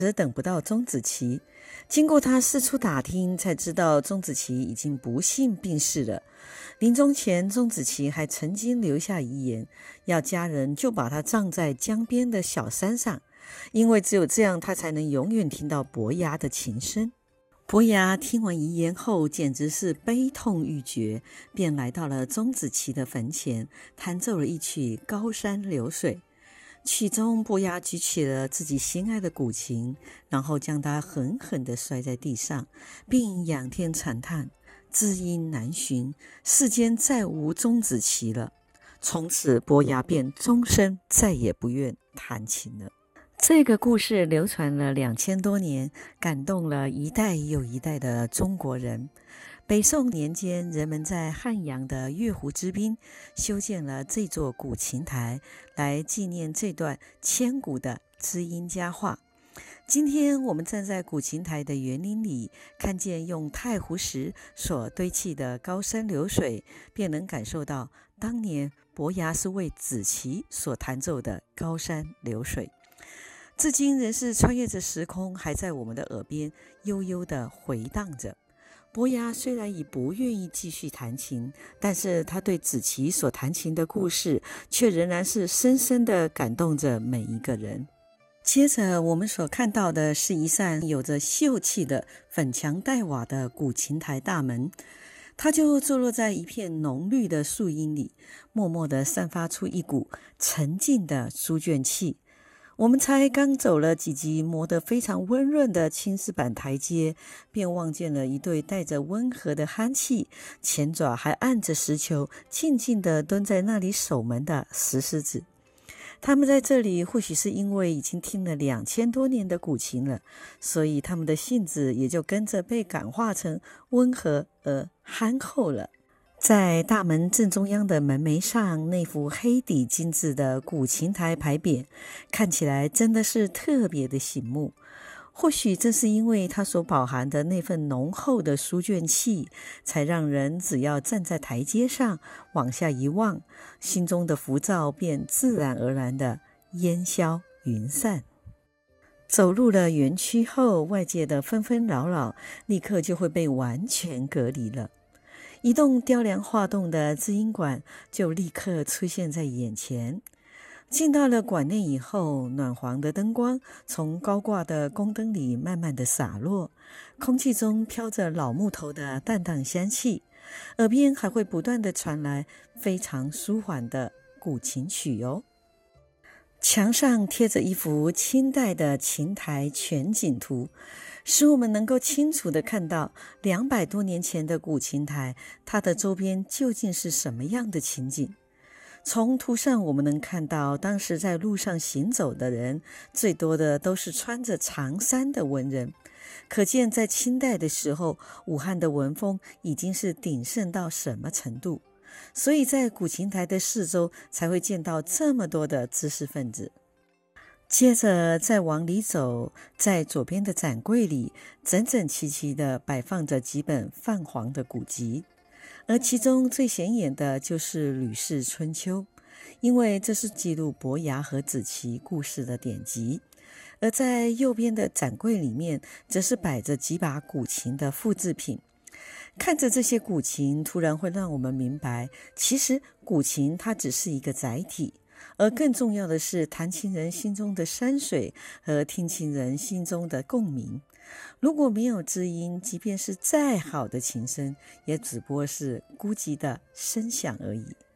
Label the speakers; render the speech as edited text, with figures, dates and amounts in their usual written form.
Speaker 1: 也等不到钟子期。经过他四处打听，才知道钟子期已经不幸病逝了。临终前，钟子期还曾经留下遗言，要家人就把他葬在江边的小山上，因为只有这样，他才能永远听到伯牙的琴声。伯牙听完遗言后，简直是悲痛欲绝，便来到了钟子期的坟前，弹奏了一曲《高山流水》。曲中，伯牙举起了自己心爱的古琴，然后将它狠狠地摔在地上，并仰天长叹：知音难寻，世间再无钟子期了。从此，伯牙便终身再也不愿弹琴了。这个故事流传了2000多年，感动了一代又一代的中国人。北宋年间，人们在汉阳的月湖之滨修建了这座古琴台，来纪念这段千古的知音佳话。今天我们站在古琴台的园林里，看见用太湖石所堆砌的高山流水，便能感受到当年伯牙是为子期所弹奏的高山流水。至今仍是穿越着时空，还在我们的耳边悠悠地回荡着。伯牙虽然已不愿意继续弹琴，但是他对子期所弹琴的故事，却仍然是深深地感动着每一个人。接着我们所看到的是一扇有着秀气的粉墙黛瓦的古琴台大门，它就坐落在一片浓绿的树荫里，默默地散发出一股沉静的书卷气。我们才刚走了几级磨得非常温润的青石板台阶，便望见了一对带着温和的憨气，前爪还按着石球，静静地蹲在那里守门的石狮子。他们在这里或许是因为已经听了2000多年的古琴了，所以他们的性子也就跟着被感化成温和而憨厚了。在大门正中央的门楣上，那幅黑底金字的古琴台牌匾，看起来真的是特别的醒目。或许正是因为它所饱含的那份浓厚的书卷气，才让人只要站在台阶上往下一望，心中的浮躁便自然而然的烟消云散。走入了园区后，外界的纷纷扰扰立刻就会被完全隔离了。一栋雕梁画栋的知音馆就立刻出现在眼前。进到了馆内以后，暖黄的灯光从高挂的宫灯里慢慢的洒落，空气中飘着老木头的淡淡香气，耳边还会不断的传来非常舒缓的古琴曲哦。墙上贴着一幅清代的琴台全景图，使我们能够清楚地看到200多年前的古琴台，它的周边究竟是什么样的情景。从图上我们能看到，当时在路上行走的人，最多的都是穿着长衫的文人，可见在清代的时候，武汉的文风已经是鼎盛到什么程度。所以在古琴台的四周才会见到这么多的知识分子。接着再往里走，在左边的展柜里，整整齐齐地摆放着几本泛黄的古籍，而其中最显眼的就是《吕氏春秋》，因为这是记录伯牙和子期故事的典籍。而在右边的展柜里面，则是摆着几把古琴的复制品。看着这些古琴，突然会让我们明白，其实古琴它只是一个载体，而更重要的是弹琴人心中的山水和听琴人心中的共鸣。如果没有知音，即便是再好的琴声，也只不过是孤寂的声响而已。